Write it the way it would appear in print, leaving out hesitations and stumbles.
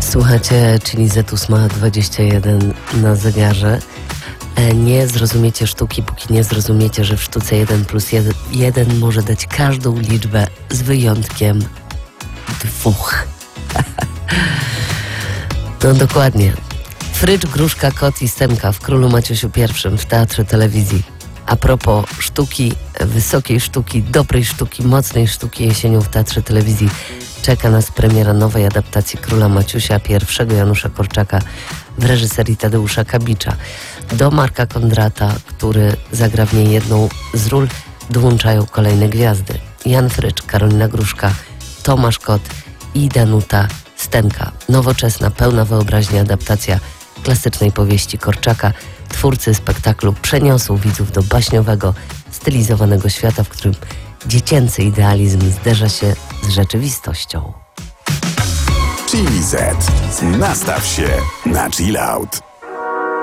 Słuchacie, czyli Zetus ma 21 na zegarze. Nie zrozumiecie sztuki, póki nie zrozumiecie, że w sztuce 1 plus 1 może dać każdą liczbę z wyjątkiem 2. No dokładnie. Frycz, Gruszka, Kot i Stemka w Królu Maciusiu I w Teatrze Telewizji. A propos sztuki, wysokiej sztuki, dobrej sztuki, mocnej sztuki, jesienią w Teatrze Telewizji czeka nas premiera nowej adaptacji Króla Maciusia I Janusza Korczaka w reżyserii Tadeusza Kabicza. Do Marka Kondrata, który zagra w niej jedną z ról, dołączają kolejne gwiazdy. Jan Frycz, Karolina Gruszka, Tomasz Kot i Danuta Stenka. Nowoczesna, pełna wyobraźni adaptacja klasycznej powieści Korczaka. Twórcy spektaklu przeniosą widzów do baśniowego, stylizowanego świata, w którym dziecięcy idealizm zderza się z rzeczywistością. Chili Z. Nastaw się na chill out.